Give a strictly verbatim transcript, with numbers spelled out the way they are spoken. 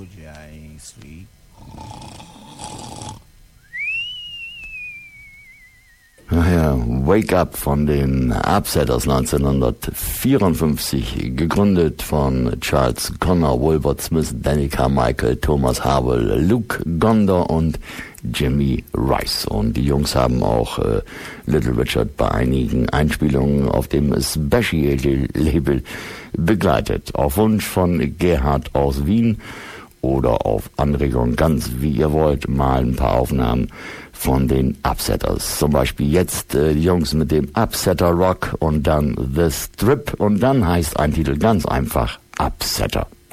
Ojai Sweet. Ach ja, Wake Up von den Upsetters neunzehnhundertvierundfünfzig, gegründet von Charles Connor, Wilbert Smith, Danny Carmichael, Thomas Harwell, Luke Gondor und Jimmy Rice. Und die Jungs haben auch äh, Little Richard bei einigen Einspielungen auf dem Special-Label begleitet. Auf Wunsch von Gerhard aus Wien oder auf Anregung, ganz wie ihr wollt, mal ein paar Aufnahmen von den Upsetters. Zum Beispiel jetzt äh, die Jungs mit dem Upsetter Rock und dann The Strip und dann heißt ein Titel ganz einfach Upsetter.